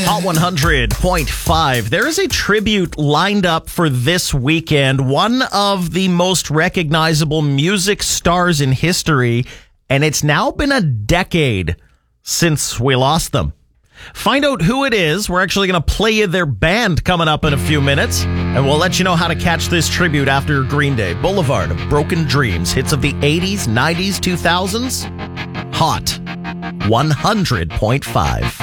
Hot 100.5. There is a tribute lined up for this weekend. One of the most recognizable music stars in history, and it's now been a decade since we lost them. Find out who it is. We're actually going to play you their band coming up in a few minutes, and we'll let you know how to catch this tribute after Green Day. Boulevard of Broken Dreams. Hits of the 80s, 90s, 2000s. Hot 100.5.